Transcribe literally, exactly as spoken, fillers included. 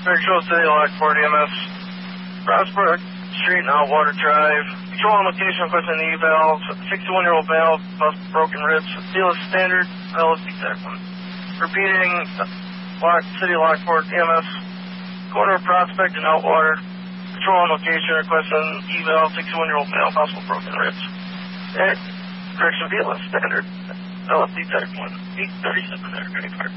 Fairfield City, Lockport, E M S. Prospect Street, now Water Drive. Control on location, requesting the E-valve. sixty-one-year-old valve, bust broken ribs. Sealess standard, L S D type one. Repeating, Lock, City, Lockport, E M S. Corner of Prospect and Outwater. Control on location, requesting E-valve. sixty-one-year-old valve, possible broken ribs. And correction, V L S standard, L S D type one. eight thirty-seven there,